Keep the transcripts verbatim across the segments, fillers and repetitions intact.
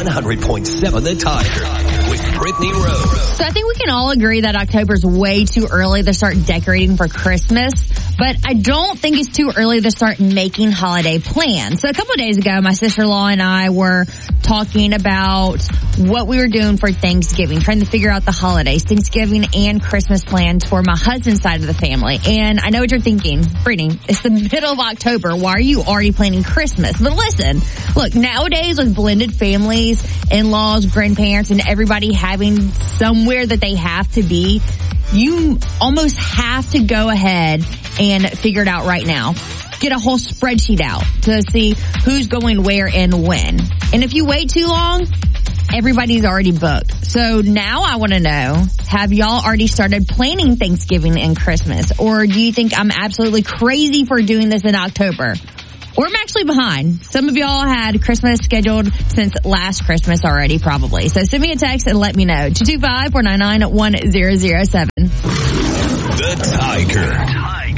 one hundred point seven The Tiger with Brittany Rose. So I think we can all agree that October's way too early to start decorating for Christmas, but I don't think it's too early to start making holiday plans. So a couple of days ago, my sister-in-law and I were talking about what we were doing for Thanksgiving, trying to figure out the holidays, Thanksgiving and Christmas plans for my husband's side of the family. And I know what you're thinking, Brittany, it's the middle of October. Why are you already planning Christmas? But listen, look, nowadays with blended families, in-laws, grandparents, and everybody having somewhere that they have to be, you almost have to go ahead and figure it out right now. Get a whole spreadsheet out to see who's going where and when. And if you wait too long, everybody's already booked. So now I want to know, have y'all already started planning Thanksgiving and Christmas? Or do you think I'm absolutely crazy for doing this in October? Or I'm actually behind. Some of y'all had Christmas scheduled since last Christmas already, probably. So send me a text and let me know. two two five, four nine nine, one zero zero seven. The Tiger.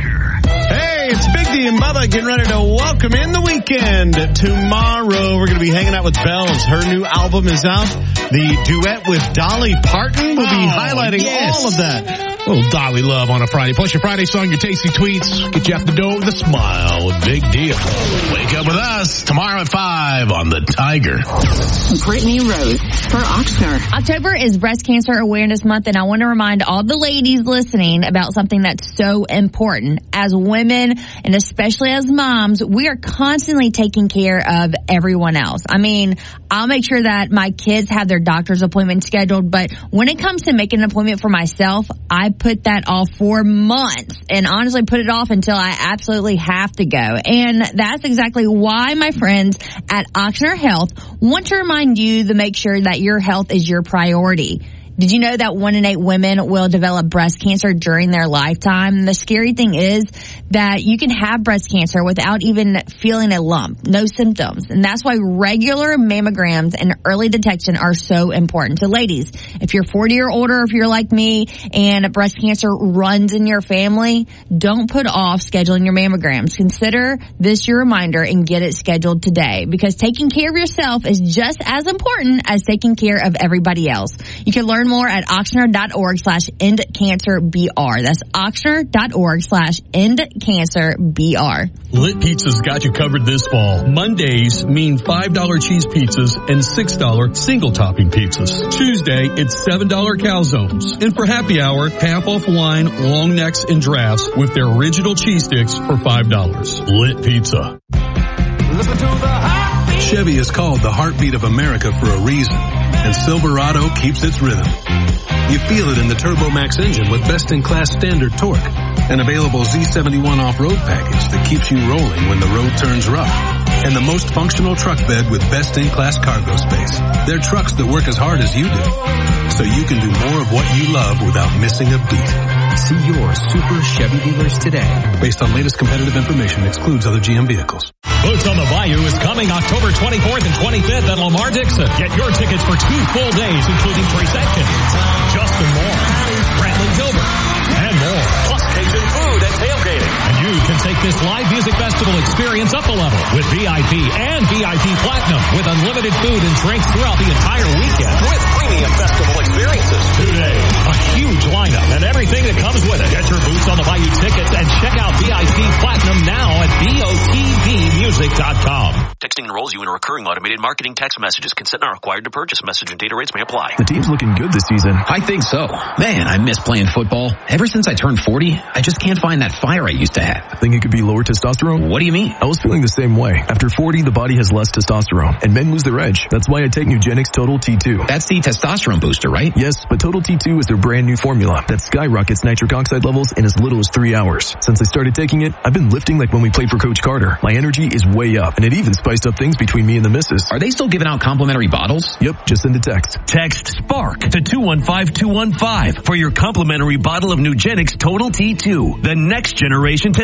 Hey, it's Big D and Bubba getting ready to welcome in the weekend. Tomorrow we're going to be hanging out with Bells. Her new album is out. The duet with Dolly Parton will be oh, highlighting yes. all of that. A little Dolly love on a Friday. Plus your Friday song, your tasty tweets. Get you out the door with a smile. Big deal. Wake up with us tomorrow at five on The Tiger. Brittany Rose for Oxnard. October is Breast Cancer Awareness Month, and I want to remind all the ladies listening about something that's so important. As women, and especially as moms, we are constantly taking care of everyone else. I mean, I'll make sure that my kids have their doctor's appointment scheduled, but when it comes to making an appointment for myself, I put that off for months and honestly put it off until I absolutely have to go. And that's exactly why my friends at Oxnard Health want to remind you to make sure that your health is your priority. Did you know that one in eight women will develop breast cancer during their lifetime? The scary thing is that you can have breast cancer without even feeling a lump, no symptoms. And that's why regular mammograms and early detection are so important. So ladies, if you're forty or older, if you're like me and breast cancer runs in your family, don't put off scheduling your mammograms. Consider this your reminder and get it scheduled today, because taking care of yourself is just as important as taking care of everybody else. You can learn more at oxnard.org slash end cancer BR. That's oxnard.org slash end cancer BR. Lit Pizza's got you covered this fall. Mondays mean five dollar cheese pizzas and six dollar single topping pizzas. Tuesday, it's seven dollar calzones. And for happy hour, half off wine, long necks, and drafts with their original cheese sticks for five dollars. Lit Pizza. Listen to the heartbeat. Chevy is called the heartbeat of America for a reason, and Silverado keeps its rhythm. You feel it in the Turbo Max engine with best-in-class standard torque, an available Z seventy-one off-road package that keeps you rolling when the road turns rough, and the most functional truck bed with best-in-class cargo space. They're trucks that work as hard as you do, so you can do more of what you love without missing a beat. See your Super Chevy dealers today. Based on latest competitive information, excludes other G M vehicles. Boots on the Bayou is coming October twenty-fourth and twenty-fifth at Lamar Dixon. Get your tickets for two full days, including Trace Atkins, Justin Moore, Brantley Gilbert, and more. Plus Cajun food and tailgating. And you can take this live music festival experience up a level with V I P and V I P Platinum, with unlimited food and drinks throughout the entire weekend. With premium festival experiences. Today, a huge lineup and everything that comes with it. Get your Boots on the Bayou tickets and check out V I P Platinum now at B O T V music dot com. Texting enrolls you in a recurring automated marketing text messages. Consent not required to purchase. Message and data rates may apply. The team's looking good this season. I think so. Man, I miss playing football. Ever since I turned forty, I just can't find that fire I used to have. Think it could be lower testosterone? What do you mean? I was feeling the same way. After forty, the body has less testosterone, and men lose their edge. That's why I take Nugenix Total T two. That's the testosterone booster, right? Yes, but Total T two is their brand new formula that skyrockets nitric oxide levels in as little as three hours. Since I started taking it, I've been lifting like when we played for Coach Carter. My energy is way up, and it even spiced up things between me and the missus. Are they still giving out complimentary bottles? Yep, just send a text. Text SPARK to two one five two one five for your complimentary bottle of Nugenix Total T two, the next generation testosterone.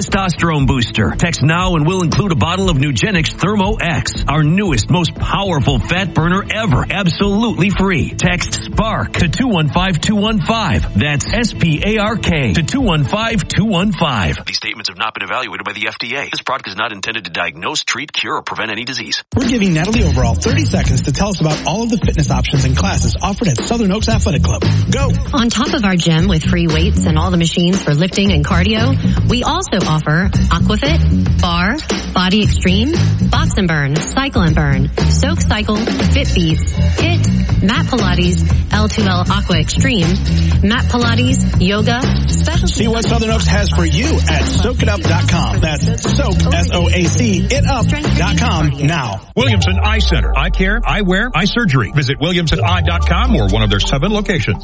testosterone booster. Text now and we'll include a bottle of Nugenix Thermo X, our newest, most powerful fat burner ever, absolutely free. Text SPARK to two one five two one five. That's S P A R K to two one five two one five. These statements have not been evaluated by the F D A. This product is not intended to diagnose, treat, cure, or prevent any disease. We're giving Natalie Overall thirty seconds to tell us about all of the fitness options and classes offered at Southern Oaks Athletic Club. Go! On top of our gym with free weights and all the machines for lifting and cardio, we also offer Aquafit, Bar, Body Extreme, Box and Burn, Cycle and Burn, Soak Cycle, Fit Beats, HIIT, Mat Pilates, L two L Aqua Extreme, Mat Pilates, Yoga, Special. See what Southern Oaks has for you at soak it up dot com. That's soak, S O A C, it up dot com now. Williamson Eye Center. Eye care, eyewear, eye surgery. Visit williamson eye dot com or one of their seven locations.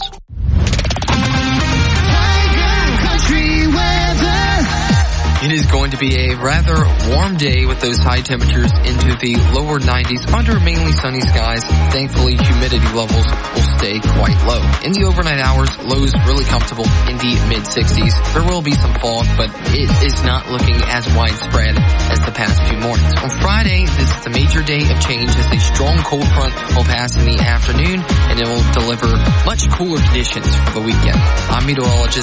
It is going to be a rather warm day with those high temperatures into the lower nineties under mainly sunny skies. Thankfully, humidity levels will stay quite low. In the overnight hours, lows really comfortable in the mid sixties. There will be some fog, but it is not looking as widespread as the past few mornings. On Friday, this is a major day of change as a strong cold front will pass in the afternoon, and it will deliver much cooler conditions for the weekend. I'm meteorologist